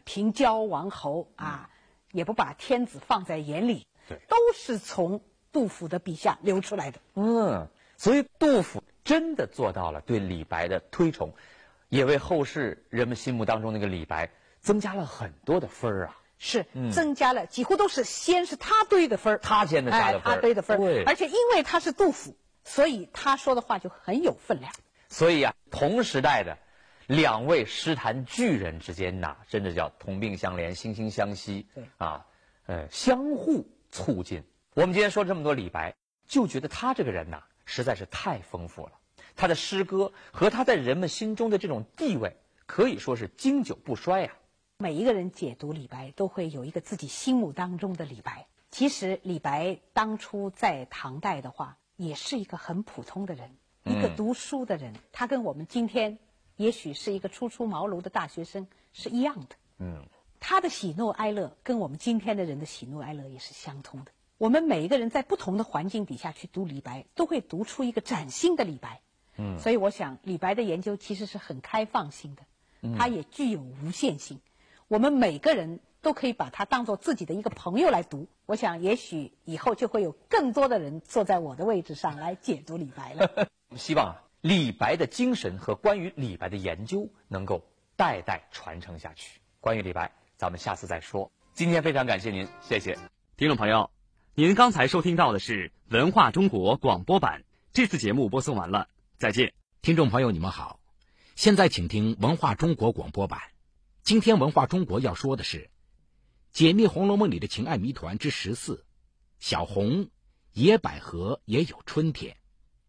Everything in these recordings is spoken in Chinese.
平交王侯啊，也不把天子放在眼里， 对， 都是从杜甫的笔下流出来的。 所以杜甫真的做到了对李白的推崇，也为后世人们心目当中那个李白增加了很多的分儿啊。 是，增加了，几乎都是先是他堆的分儿， 他先的加的分儿， 他堆的分儿， 对， 而且因为他是杜甫，所以他说的话就很有分量。 所以啊，同时代的两位诗坛巨人之间呐，真的叫同病相怜，惺惺相惜， 对啊，相互促进。我们今天说这么多李白，就觉得他这个人呐，实在是太丰富了。他的诗歌和他在人们心中的这种地位，可以说是经久不衰啊。 每一个人解读李白都会有一个自己心目当中的李白。其实李白当初在唐代的话，也是一个很普通的人，一个读书的人。他跟我们今天也许是一个初出茅庐的大学生是一样的。他的喜怒哀乐跟我们今天的人的喜怒哀乐也是相通的。我们每一个人在不同的环境底下去读李白，都会读出一个崭新的李白。所以我想李白的研究其实是很开放性的，它也具有无限性。我们每个人都可以把它当作自己的一个朋友来读。我想也许以后就会有更多的人坐在我的位置上来解读李白了。 希望李白的精神和关于李白的研究能够代代传承下去。关于李白，咱们下次再说。今天非常感谢您，谢谢。 听众朋友，您刚才收听到的是文化中国广播版。这次节目播送完了，再见。 听众朋友你们好，现在请听文化中国广播版。今天文化中国要说的是解密《红楼梦》里的情爱谜团之14，小红，野百合也有春天。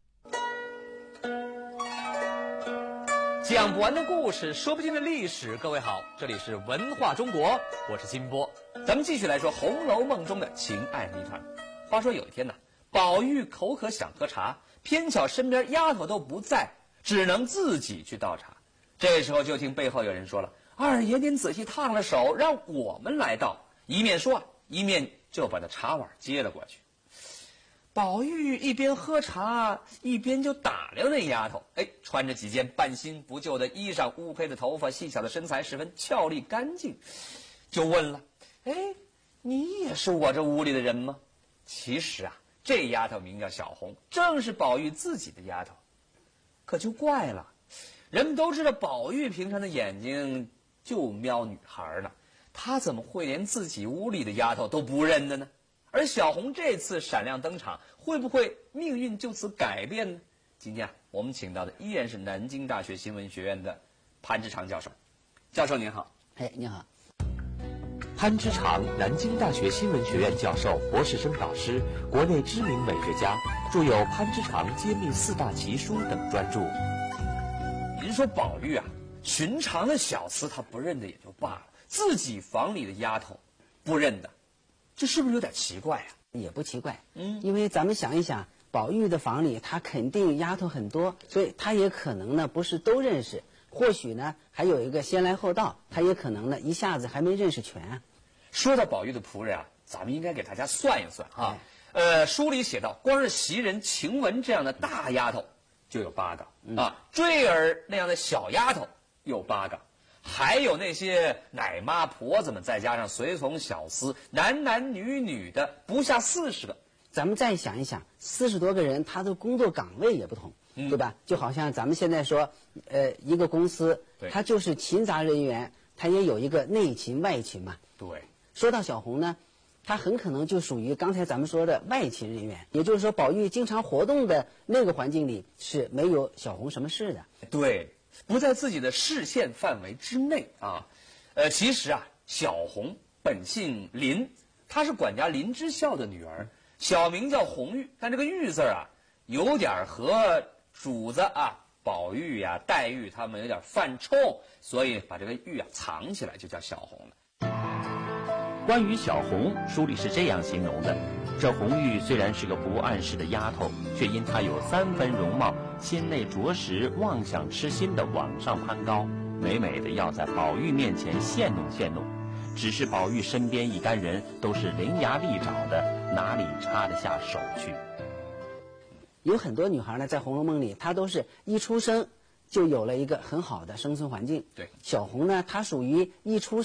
讲不完的故事，说不尽的历史。各位好，这里是文化中国，我是金波。咱们继续来说《红楼梦》中的情爱谜团。话说有一天呢，宝玉口渴想喝茶，偏巧身边丫头都不在，只能自己去倒茶。这时候就听背后有人说了：“二爷您仔细烫了手，让我们来倒。”一面说，一面就把那茶碗接了过去。宝玉一边喝茶，一边就打量那丫头。穿着几件半新不旧的衣裳，乌黑的头发，细小的身材，十分俏丽干净，就问了：“你也是我这屋里的人吗？”其实啊，这丫头名叫小红，正是宝玉自己的丫头。可就怪了，人们都知道宝玉平常的眼睛就瞄女孩呢，他怎么会连自己屋里的丫头都不认得呢？而小红这次闪亮登场，会不会命运就此改变呢？今天我们请到的依然是南京大学新闻学院的潘之常教授。教授您好。 你好。 潘之常，南京大学新闻学院教授、博士生导师，国内知名美学家，著有《潘之常揭秘4大奇书》等专著。 您说宝玉啊，寻常的小厮他不认得也就罢了，自己房里的丫头不认得，这是不是有点奇怪啊？ 也不奇怪，因为咱们想一想，宝玉的房里他肯定丫头很多，所以他也可能呢不是都认识，或许呢还有一个先来后到，他也可能呢一下子还没认识全。 说到宝玉的仆人啊，咱们应该给大家算一算啊。书里写到，光是袭人、晴雯这样的大丫头就有8个啊，坠儿那样的小丫头有8个，还有那些奶妈婆子们，再加上随从小厮，男男女女的不下40个。 咱们再想一想，40多个人，他的工作岗位也不同，对吧？就好像咱们现在说，一个公司，它就是勤杂人员，它也有一个内勤外勤嘛。 对。 说到小红呢，她很可能就属于刚才咱们说的外勤人员，也就是说，宝玉经常活动的那个环境里是没有小红什么事的。 对，不在自己的视线范围之内啊。其实啊，小红本姓林，她是管家林之孝的女儿，小名叫红玉，但这个玉字啊，有点和主子啊宝玉呀、黛玉他们有点犯冲，所以把这个玉啊藏起来，就叫小红了。 关于小红，书里是这样形容的：这红玉虽然是个不谙世的丫头，却因她有3分容貌，心内着实妄想痴心的往上攀高，美美的要在宝玉面前献弄献弄。只是宝玉身边一干人都是伶牙俐爪的，哪里插得下手去？ 有很多女孩呢，在《红楼梦》里，她都是一出生就有了一个很好的生存环境。 对， 小红呢，她属于一出